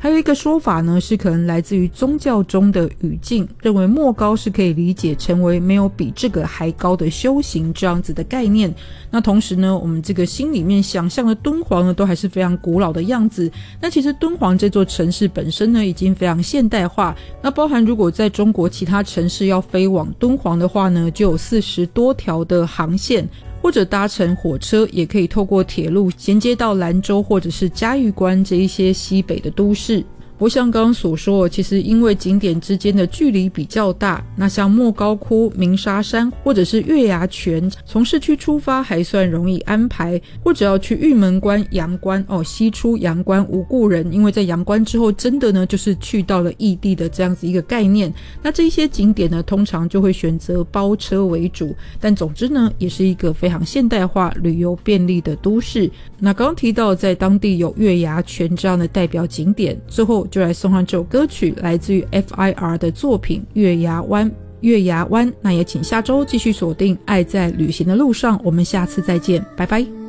还有一个说法呢，是可能来自于宗教中的语境，认为莫高是可以理解成为没有比这个还高的修行这样子的概念。那同时呢，我们这个心里面想象的敦煌呢，都还是非常古老的样子。那其实敦煌这座城市本身呢，已经非常现代化。那包含如果在中国其他城市要飞往敦煌的话呢，就有40多条的航线，或者搭乘火车，也可以透过铁路衔接到兰州或者是嘉峪关这一些西北的都市。我像刚刚所说，其实因为景点之间的距离比较大，那像莫高窟、鸣沙山或者是月牙泉，从市区出发还算容易安排，或者要去玉门关、阳关西出阳关无故人，因为在阳关之后真的呢就是去到了异地的这样子一个概念。那这些景点呢通常就会选择包车为主，但总之呢也是一个非常现代化、旅游便利的都市。那刚刚提到在当地有月牙泉这样的代表景点，最后就来送上这首歌曲，来自于 FIR 的作品《月牙湾》。月牙湾，那也请下周继续锁定爱在旅行的路上，我们下次再见，拜拜。